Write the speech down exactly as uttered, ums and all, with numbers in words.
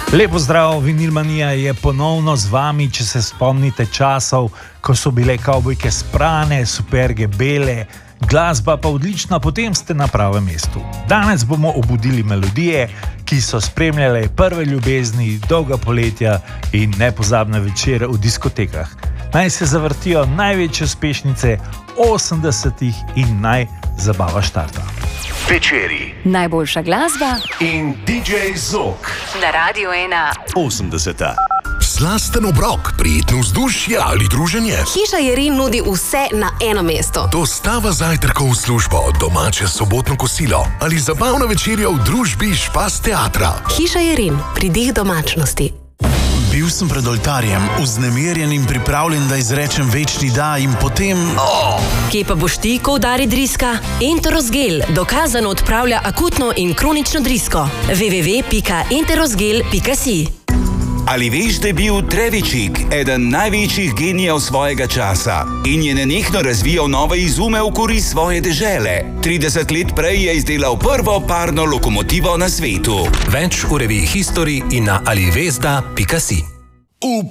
Lepo zdrav, Vinilmanija je ponovno z vami, če se spomnite časov, ko so bile kavbojke sprane, superge bele, glasba pa odlična, potem ste na pravem mestu. Danes bomo obudili melodije, ki so spremljale prve ljubezni, dolga poletja in nepozabne večere v diskotekah. Naj se zavrtijo največje uspešnice osemdesetih in naj zabava štarta. Večeri. Najboljša glasba In D J Zok. na Radio ena. osemdeseta. Slasten obrok, prijetno vzdušje ali druženje. Hiša Jerin nudi vse na eno mesto. Dostava zajtrkov v službo, domače sobotno kosilo ali zabavna večerja v družbi Špas teatra. Hiša Jerin, pridih domačnosti. Bil sem pred oltarjem, vznemirjen in pripravljen, da izrečem večni da in potem... Oh! Kje pa boš ti, ko udari driska? Enterosgel dokazano odpravlja akutno in kronično drisko. w w w pika enterosgel pika si. Ali veš, da je bil Trevičik eden največjih genijev svojega časa in je nenehno razvijal nove izume v korist svoje dežele? trideset let prej je izdelal prvo parno lokomotivo na svetu. Več v reviji History in na alivezda pika si.